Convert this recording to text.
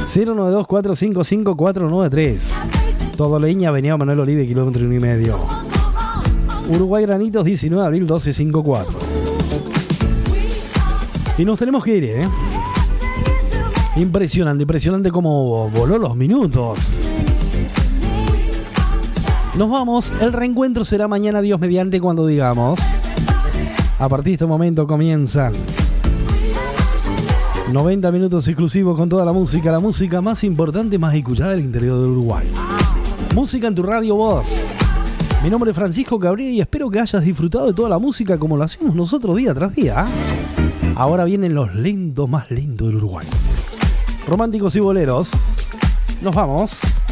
092-455-493. Todo Leña, Avenida Manuel Oribe, kilómetro 1,5. Uruguay Granitos, 19 de abril, 1254. Y nos tenemos que ir, ¿eh? Impresionante cómo voló los minutos. Nos vamos, el reencuentro será mañana, Dios mediante, cuando digamos. A partir de este momento comienzan 90 minutos exclusivos con toda la música más importante, más escuchada del interior del Uruguay. Música en tu radio voz. Mi nombre es Francisco Cabrera y espero que hayas disfrutado de toda la música como lo hacemos nosotros día tras día. Ahora vienen los lentos más lentos del Uruguay. Románticos y boleros. Nos vamos.